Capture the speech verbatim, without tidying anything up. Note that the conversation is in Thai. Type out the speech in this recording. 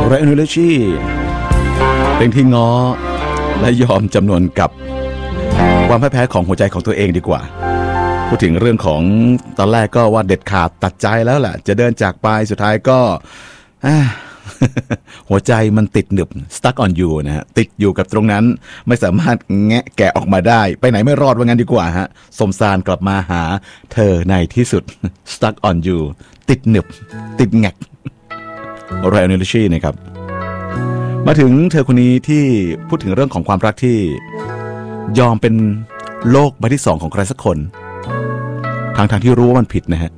ไรอันเลชี่เพลงที่ง้อและยอมจำนวนกับความพ่ายแพ้ของหัวใจของตัวเองดีกว่าพูดถึงเรื่องของตอนแรกก็ว่าเด็ดขาดตัดใจแล้วแหละจะเดินจากไปสุดท้ายก็หัวใจมันติดหนึบ stuck on you นะฮะติดอยู่กับตรงนั้นไม่สามารถแงะแกะออกมาได้ไปไหนไม่รอดว่างั้นดีกว่าฮะสมสารกลับมาหาเธอในที่สุด stuck on you ติดหนึบติดแงกไรอันเลชี่นะครับมาถึงเธอคนนี้ที่พูดถึงเรื่องของความรักที่ยอมเป็นโลกใบที่สองของใครสักคนทางทางที่รู้ว่ามันผิดนะฮะ